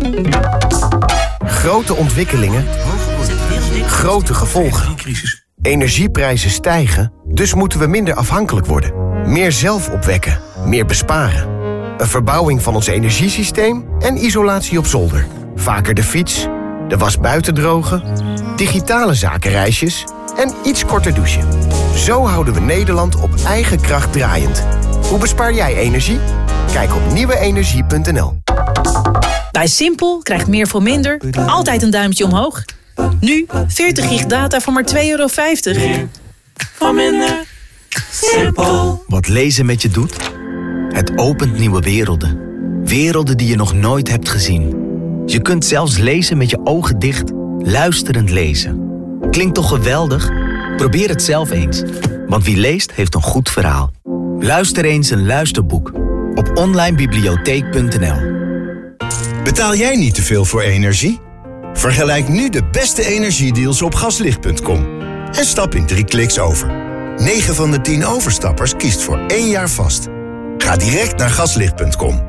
Grote ontwikkelingen, grote gevolgen. Energieprijzen stijgen, dus moeten we minder afhankelijk worden. Meer zelf opwekken, meer besparen. Een verbouwing van ons energiesysteem en isolatie op zolder. Vaker de fiets, de was buiten drogen, digitale zakenreisjes en iets korter douchen. Zo houden we Nederland op eigen kracht draaiend. Hoe bespaar jij energie? Kijk op nieuweenergie.nl. Bij Simpel krijgt meer voor minder altijd een duimpje omhoog. Nu 40 gig data voor maar €2,50. Voor minder. Simpel. Wat lezen met je doet? Het opent nieuwe werelden. Werelden die je nog nooit hebt gezien. Je kunt zelfs lezen met je ogen dicht, luisterend lezen. Klinkt toch geweldig? Probeer het zelf eens. Want wie leest, heeft een goed verhaal. Luister eens een luisterboek op onlinebibliotheek.nl. Betaal jij niet te veel voor energie? Vergelijk nu de beste energiedeals op gaslicht.com. En stap in 3 kliks over. 9 van de 10 overstappers kiest voor 1 jaar vast. Ga direct naar gaslicht.com.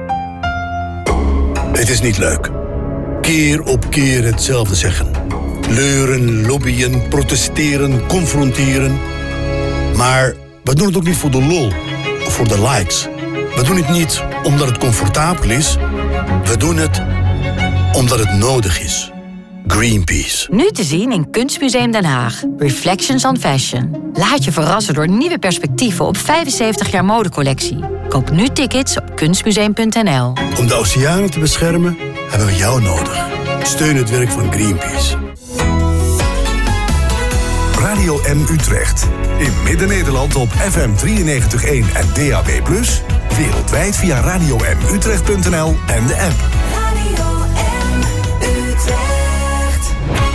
Het is niet leuk. Keer op keer hetzelfde zeggen. Leuren, lobbyen, protesteren, confronteren. Maar we doen het ook niet voor de lol of voor de likes. We doen het niet omdat het comfortabel is. We doen het omdat het nodig is. Greenpeace. Nu te zien in Kunstmuseum Den Haag. Reflections on Fashion. Laat je verrassen door nieuwe perspectieven op 75 jaar modecollectie. Koop nu tickets op kunstmuseum.nl. Om de oceanen te beschermen hebben we jou nodig. Steun het werk van Greenpeace. Radio M Utrecht. In Midden-Nederland op FM 93.1 en DAB+. Wereldwijd via radiomutrecht.nl en de app. Radio M Utrecht.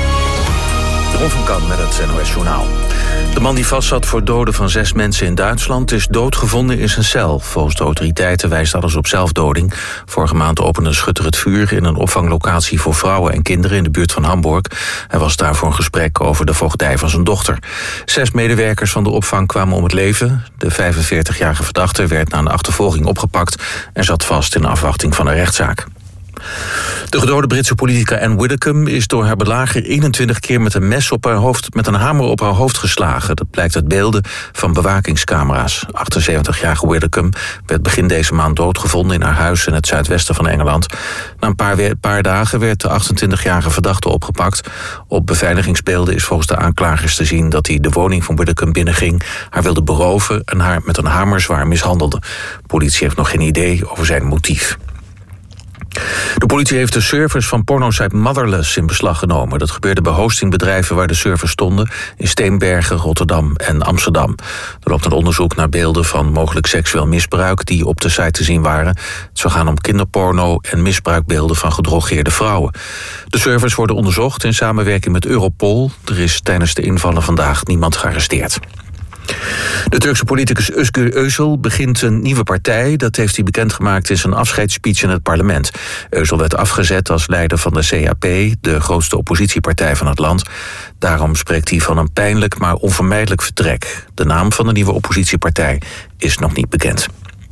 Ron van Kan met het NOS Journaal. De man die vastzat voor doden van 6 mensen in Duitsland is doodgevonden in zijn cel. Volgens de autoriteiten wijst alles op zelfdoding. Vorige maand opende een schutter het vuur in een opvanglocatie voor vrouwen en kinderen in de buurt van Hamburg. Hij was daar voor een gesprek over de voogdij van zijn dochter. 6 medewerkers van de opvang kwamen om het leven. De 45-jarige verdachte werd na een achtervolging opgepakt en zat vast in afwachting van een rechtszaak. De gedode Britse politica Anne Widdecombe is door haar belager 21 keer met een mes op haar hoofd, met een hamer op haar hoofd geslagen. Dat blijkt uit beelden van bewakingscamera's. 78-jarige Widdecombe werd begin deze maand doodgevonden in haar huis in het zuidwesten van Engeland. Na een paar dagen werd de 28-jarige verdachte opgepakt. Op beveiligingsbeelden is volgens de aanklagers te zien dat hij de woning van Widdecombe binnenging, haar wilde beroven en haar met een hamer zwaar mishandelde. De politie heeft nog geen idee over zijn motief. De politie heeft de servers van pornosite Motherless in beslag genomen. Dat gebeurde bij hostingbedrijven waar de servers stonden in Steenbergen, Rotterdam en Amsterdam. Er loopt een onderzoek naar beelden van mogelijk seksueel misbruik die op de site te zien waren. Het zou gaan om kinderporno en misbruikbeelden van gedrogeerde vrouwen. De servers worden onderzocht in samenwerking met Europol. Er is tijdens de invallen vandaag niemand gearresteerd. De Turkse politicus Özgür Özel begint een nieuwe partij. Dat heeft hij bekendgemaakt in zijn afscheidsspeech in het parlement. Özel werd afgezet als leider van de CHP, de grootste oppositiepartij van het land. Daarom spreekt hij van een pijnlijk maar onvermijdelijk vertrek. De naam van de nieuwe oppositiepartij is nog niet bekend.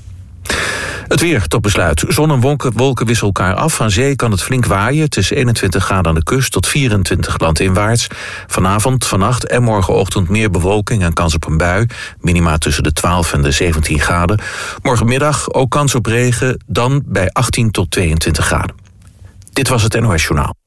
Het weer tot besluit. Zon en wolken wisselen elkaar af. Aan zee kan het flink waaien. Het is 21 graden aan de kust tot 24 landinwaarts. Vanavond, vannacht en morgenochtend meer bewolking en kans op een bui. Minima tussen de 12 en de 17 graden. Morgenmiddag ook kans op regen, dan bij 18 tot 22 graden. Dit was het NOS Journaal.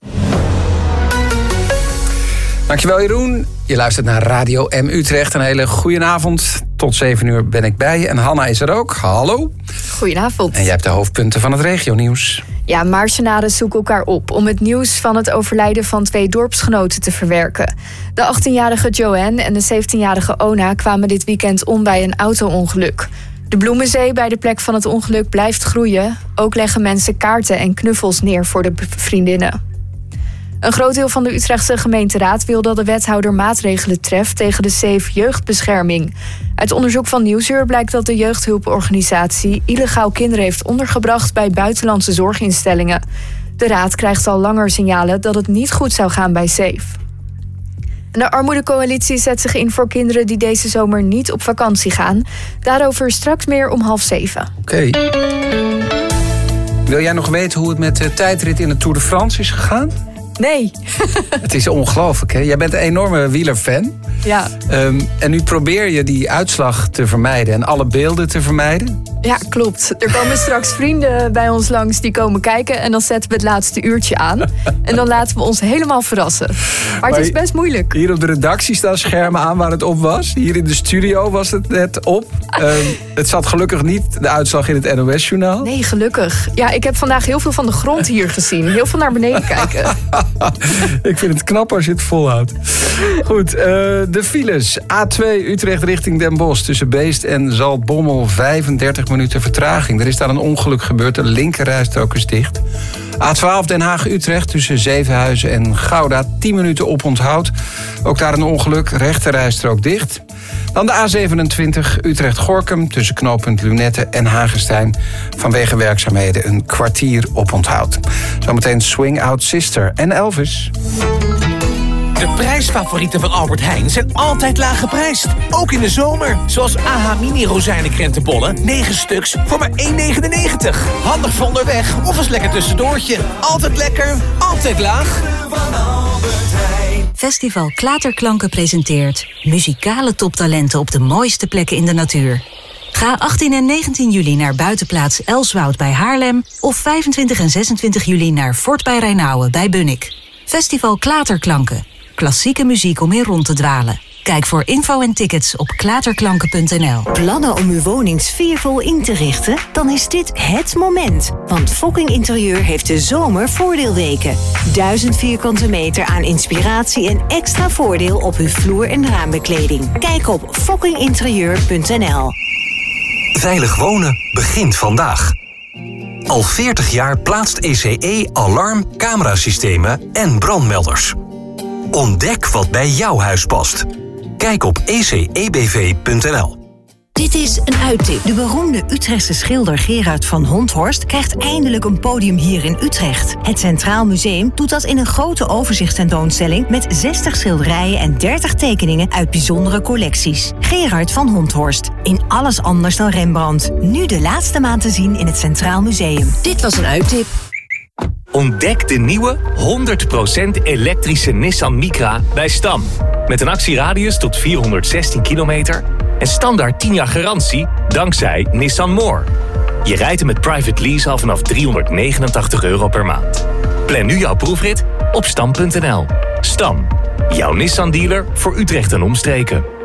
Dankjewel Jeroen. Je luistert naar Radio M Utrecht. Een hele goede avond. Tot 7 uur ben ik bij je. En Hanna is er ook. Hallo. Goedenavond. En jij hebt de hoofdpunten van het regionieuws. Ja, Maarsenaren zoeken elkaar op om het nieuws van het overlijden van 2 dorpsgenoten te verwerken. De 18-jarige Joanne en de 17-jarige Ona kwamen dit weekend om bij een auto-ongeluk. De bloemenzee bij de plek van het ongeluk blijft groeien. Ook leggen mensen kaarten en knuffels neer voor de vriendinnen. Een groot deel van de Utrechtse gemeenteraad wil dat de wethouder maatregelen treft tegen de Safe Jeugdbescherming. Uit onderzoek van Nieuwsuur blijkt dat de jeugdhulporganisatie illegaal kinderen heeft ondergebracht bij buitenlandse zorginstellingen. De raad krijgt al langer signalen dat het niet goed zou gaan bij Safe. De Armoedecoalitie zet zich in voor kinderen die deze zomer niet op vakantie gaan. Daarover straks meer om 6:30. Oké. Wil jij nog weten hoe het met de tijdrit in de Tour de France is gegaan? Nee. Het is ongelooflijk, hè? Jij bent een enorme wielerfan. Ja. En nu probeer je die uitslag te vermijden en alle beelden te vermijden. Ja, klopt. Er komen straks vrienden bij ons langs die komen kijken. En dan zetten we het laatste uurtje aan. En dan laten we ons helemaal verrassen. Maar het is best moeilijk. Hier op de redactie staan schermen aan waar het op was. Hier in de studio was het net op. Het zat gelukkig niet, de uitslag in het NOS-journaal. Nee, gelukkig. Ja, ik heb vandaag heel veel van de grond hier gezien. Heel veel naar beneden kijken. Ik vind het knap als je het volhoudt. Goed, de files. A2 Utrecht richting Den Bosch tussen Beest en Zaltbommel. 35 minuten vertraging. Er is daar een ongeluk gebeurd. De linkerrijstrook is dicht. A12 Den Haag-Utrecht tussen Zevenhuizen en Gouda. 10 minuten oponthoud. Ook daar een ongeluk. Rechterrijstrook dicht. Dan de A27 Utrecht-Gorkum tussen knooppunt Lunette en Hagestein. Vanwege werkzaamheden een kwartier oponthoud. Zometeen Swing Out Sister en Elvis. De prijsfavorieten van Albert Heijn zijn altijd laag geprijsd. Ook in de zomer. Zoals AH Mini rozijnenkrentenbollen. 9 stuks voor maar €1,99. Handig voor onderweg of als lekker tussendoortje. Altijd lekker, altijd laag. Festival Klaterklanken presenteert muzikale toptalenten op de mooiste plekken in de natuur. Ga 18 en 19 juli naar buitenplaats Elswoud bij Haarlem of 25 en 26 juli naar Fort bij Rijnauwen bij Bunnik. Festival Klaterklanken. Klassieke muziek om in rond te dwalen. Kijk voor info en tickets op klaterklanken.nl. Plannen om uw woning sfeervol in te richten? Dan is dit het moment. Want Fokking Interieur heeft de zomervoordeelweken. 1000 vierkante meter aan inspiratie en extra voordeel op uw vloer- en raambekleding. Kijk op fokkinginterieur.nl. Veilig wonen begint vandaag. Al 40 jaar plaatst ECE alarm, camerasystemen en brandmelders. Ontdek wat bij jouw huis past. Kijk op ecebv.nl. Dit is een uittip. De beroemde Utrechtse schilder Gerard van Honthorst krijgt eindelijk een podium hier in Utrecht. Het Centraal Museum doet dat in een grote overzichtstentoonstelling met 60 schilderijen en 30 tekeningen uit bijzondere collecties. Gerard van Honthorst. In alles anders dan Rembrandt. Nu de laatste maand te zien in het Centraal Museum. Dit was een uittip. Ontdek de nieuwe 100% elektrische Nissan Micra bij Stam. Met een actieradius tot 416 kilometer en standaard 10 jaar garantie dankzij Nissan More. Je rijdt hem met private lease al vanaf €389 per maand. Plan nu jouw proefrit op stam.nl. Stam, jouw Nissan dealer voor Utrecht en omstreken.